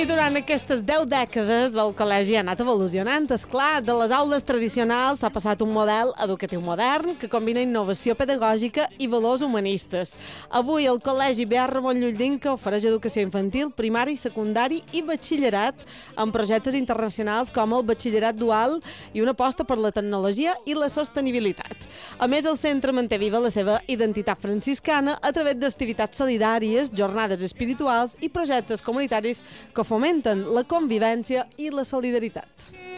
I durant aquestes 10 dècades el col·legi ha anat evolucionant. Esclar, de les aules tradicionals s'ha passat un model educatiu modern que combina innovació pedagògica i valors humanistes. Avui el Col·legi B.R. Montllui d'Inca ofereix educació infantil, primari, secundari i batxillerat amb projectes internacionals com el batxillerat dual i una aposta per la tecnologia i la sostenibilitat. A més, el centre manté viva la seva identitat franciscana a través d'activitats solidàries, jornades espirituals i projectes comunitaris que fomenten la convivència i la solidaritat.